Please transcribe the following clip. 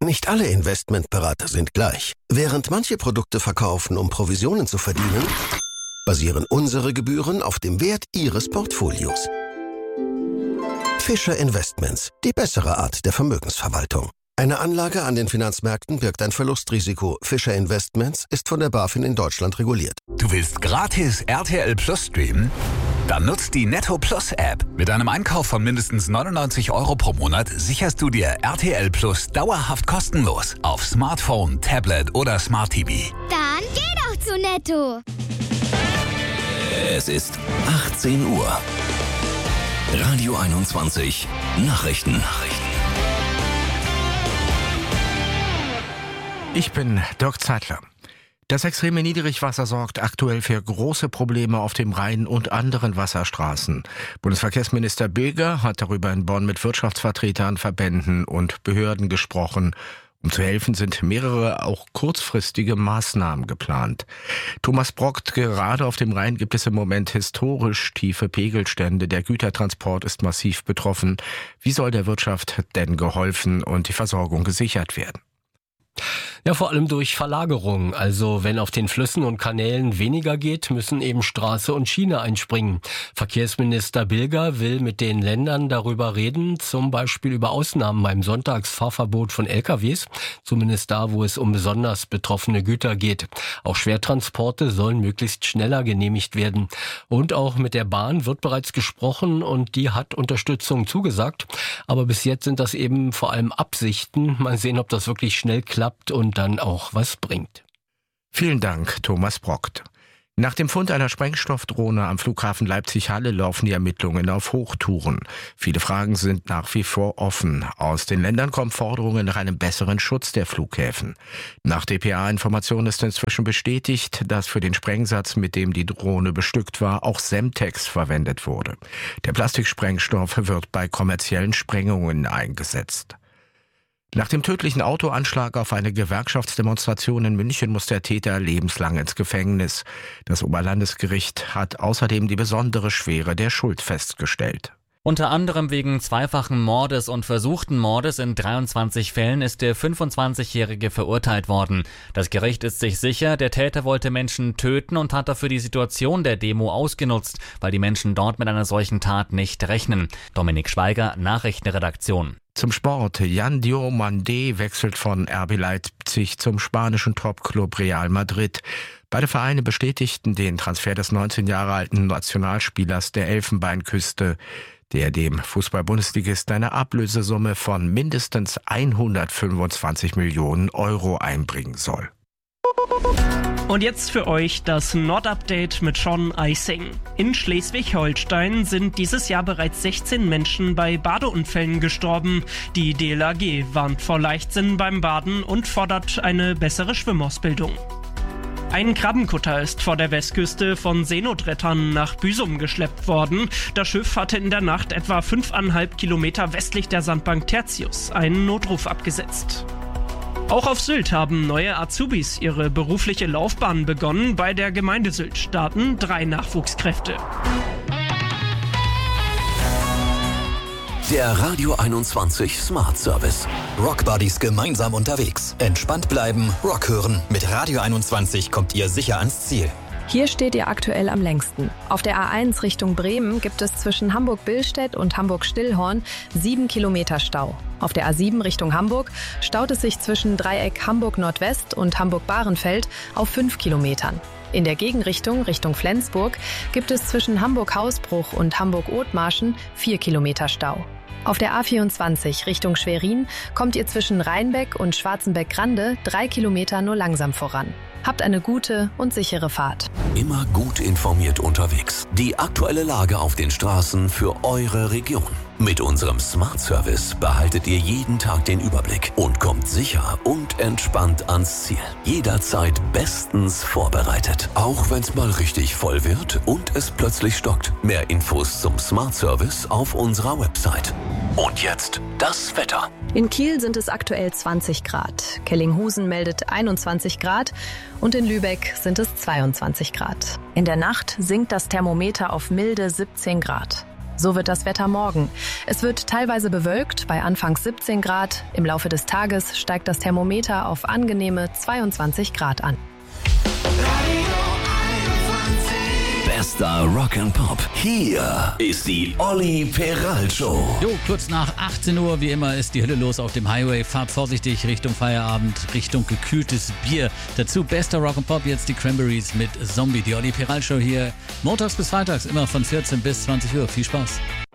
Nicht alle Investmentberater sind gleich. Während manche Produkte verkaufen, um Provisionen zu verdienen, basieren unsere Gebühren auf dem Wert Ihres Portfolios. Fischer Investments, die bessere Art der Vermögensverwaltung. Eine Anlage an den Finanzmärkten birgt ein Verlustrisiko. Fischer Investments ist von der BaFin in Deutschland reguliert. Du willst gratis RTL Plus streamen? Dann nutzt die Netto Plus App. Mit einem Einkauf von mindestens 99 € pro Monat sicherst du dir RTL Plus dauerhaft kostenlos auf Smartphone, Tablet oder Smart TV. Dann geh doch zu Netto. Es ist 18 Uhr. Radio 21 Nachrichten. Ich bin Dirk Zeitler. Das extreme Niedrigwasser sorgt aktuell für große Probleme auf dem Rhein und anderen Wasserstraßen. Bundesverkehrsminister Bilger hat darüber in Bonn mit Wirtschaftsvertretern, Verbänden und Behörden gesprochen. Um zu helfen, sind mehrere auch kurzfristige Maßnahmen geplant. Thomas Brockt, gerade auf dem Rhein gibt es im Moment historisch tiefe Pegelstände. Der Gütertransport ist massiv betroffen. Wie soll der Wirtschaft denn geholfen und die Versorgung gesichert werden? Ja, vor allem durch Verlagerung. Also wenn auf den Flüssen und Kanälen weniger geht, müssen eben Straße und Schiene einspringen. Verkehrsminister Bilger will mit den Ländern darüber reden, zum Beispiel über Ausnahmen beim Sonntagsfahrverbot von LKWs, zumindest da, wo es um besonders betroffene Güter geht. Auch Schwertransporte sollen möglichst schneller genehmigt werden. Und auch mit der Bahn wird bereits gesprochen und die hat Unterstützung zugesagt. Aber bis jetzt sind das eben vor allem Absichten. Mal sehen, ob das wirklich schnell klappt und dann auch was bringt. Vielen Dank, Thomas Brockt. Nach dem Fund einer Sprengstoffdrohne am Flughafen Leipzig-Halle laufen die Ermittlungen auf Hochtouren. Viele Fragen sind nach wie vor offen. Aus den Ländern kommen Forderungen nach einem besseren Schutz der Flughäfen. Nach dpa-Informationen ist inzwischen bestätigt, dass für den Sprengsatz, mit dem die Drohne bestückt war, auch Semtex verwendet wurde. Der Plastiksprengstoff wird bei kommerziellen Sprengungen eingesetzt. Nach dem tödlichen Autoanschlag auf eine Gewerkschaftsdemonstration in München muss der Täter lebenslang ins Gefängnis. Das Oberlandesgericht hat außerdem die besondere Schwere der Schuld festgestellt. Unter anderem wegen zweifachen Mordes und versuchten Mordes in 23 Fällen ist der 25-Jährige verurteilt worden. Das Gericht ist sich sicher, der Täter wollte Menschen töten und hat dafür die Situation der Demo ausgenutzt, weil die Menschen dort mit einer solchen Tat nicht rechnen. Dominik Schweiger, Nachrichtenredaktion. Zum Sport. Yan Diomande wechselt von RB Leipzig zum spanischen Topclub Real Madrid. Beide Vereine bestätigten den Transfer des 19 Jahre alten Nationalspielers der Elfenbeinküste, der dem Fußball-Bundesligisten eine Ablösesumme von mindestens 125 Millionen € einbringen soll. Und jetzt für euch das Nordupdate mit Sean Eising. In Schleswig-Holstein sind dieses Jahr bereits 16 Menschen bei Badeunfällen gestorben. Die DLRG warnt vor Leichtsinn beim Baden und fordert eine bessere Schwimmausbildung. Ein Krabbenkutter ist vor der Westküste von Seenotrettern nach Büsum geschleppt worden. Das Schiff hatte in der Nacht etwa 5,5 Kilometer westlich der Sandbank Tertius einen Notruf abgesetzt. Auch auf Sylt haben neue Azubis ihre berufliche Laufbahn begonnen. Bei der Gemeinde Sylt starten 3 Nachwuchskräfte. Der Radio 21 Smart Service. Rock Buddies gemeinsam unterwegs. Entspannt bleiben, Rock hören. Mit Radio 21 kommt ihr sicher ans Ziel. Hier steht ihr aktuell am längsten. Auf der A1 Richtung Bremen gibt es zwischen Hamburg-Billstedt und Hamburg-Stillhorn 7 Kilometer Stau. Auf der A7 Richtung Hamburg staut es sich zwischen Dreieck Hamburg-Nordwest und Hamburg-Bahrenfeld auf 5 Kilometern. In der Gegenrichtung Richtung Flensburg gibt es zwischen Hamburg-Hausbruch und Hamburg-Othmarschen 4 Kilometer Stau. Auf der A24 Richtung Schwerin kommt ihr zwischen Rheinbeck und Schwarzenbeck-Grande 3 Kilometer nur langsam voran. Habt eine gute und sichere Fahrt. Immer gut informiert unterwegs. Die aktuelle Lage auf den Straßen für eure Region. Mit unserem Smart Service behaltet ihr jeden Tag den Überblick und kommt sicher und entspannt ans Ziel. Jederzeit bestens vorbereitet. Auch wenn es mal richtig voll wird und es plötzlich stockt. Mehr Infos zum Smart Service auf unserer Website. Und jetzt das Wetter. In Kiel sind es aktuell 20 Grad. Kellinghusen meldet 21 Grad und in Lübeck sind es 22 Grad. In der Nacht sinkt das Thermometer auf milde 17 Grad. So wird das Wetter morgen. Es wird teilweise bewölkt, bei anfangs 17 Grad. Im Laufe des Tages steigt das Thermometer auf angenehme 22 Grad an. Bester Rock and Pop. Hier ist die Olli Peral Show. Jo, kurz nach 18 Uhr, wie immer, ist die Hölle los auf dem Highway. Fahrt vorsichtig Richtung Feierabend, Richtung gekühltes Bier. Dazu bester Rock and Pop, jetzt die Cranberries mit Zombie. Die Olli Peral Show hier montags bis freitags, immer von 14 bis 20 Uhr. Viel Spaß.